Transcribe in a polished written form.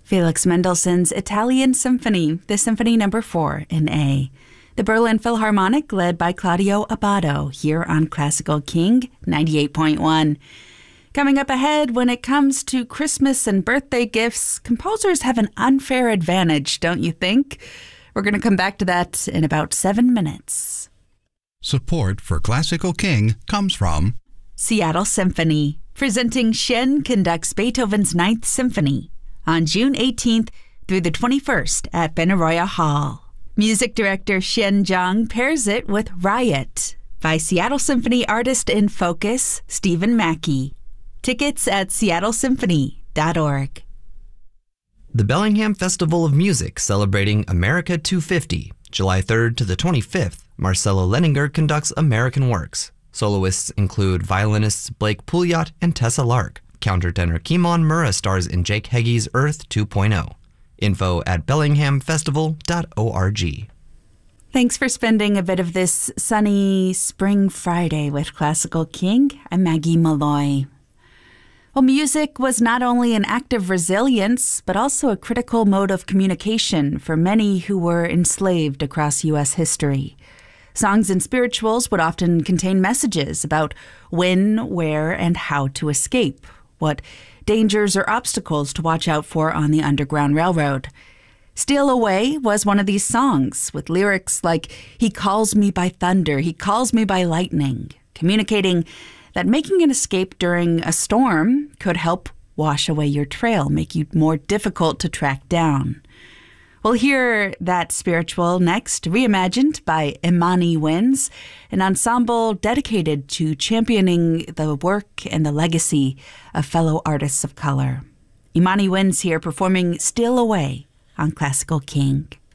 Felix Mendelssohn's Italian Symphony, the Symphony No. 4 in A. The Berlin Philharmonic, led by Claudio Abbado, here on Classical King 98.1. Coming up ahead, when it comes to Christmas and birthday gifts, composers have an unfair advantage, don't you think? We're going to come back to that in about 7 minutes. Support for Classical King comes from Seattle Symphony, presenting Shen conducts Beethoven's Ninth Symphony on June 18th through the 21st at Benaroya Hall. Music director Shen Zhang pairs it with Riot by Seattle Symphony artist in focus Stephen Mackey. Tickets at seattlesymphony.org. The Bellingham Festival of Music celebrating America 250, July 3rd to the 25th. Marcelo Leninger conducts American Works. Soloists include violinists Blake Pouliot and Tessa Lark. Countertenor Kimon Murrah stars in Jake Heggie's Earth 2.0. Info at bellinghamfestival.org. Thanks for spending a bit of this sunny spring Friday with Classical King. I'm Maggie Malloy. Well, music was not only an act of resilience, but also a critical mode of communication for many who were enslaved across U.S. history. Songs and spirituals would often contain messages about when, where, and how to escape, what dangers or obstacles to watch out for on the Underground Railroad. Steal Away was one of these songs, with lyrics like, "He calls me by thunder, he calls me by lightning," communicating that making an escape during a storm could help wash away your trail, make you more difficult to track down. We'll hear that spiritual next, reimagined by Imani Winds, an ensemble dedicated to championing the work and the legacy of fellow artists of color. Imani Winds here performing Steal Away on Classical King.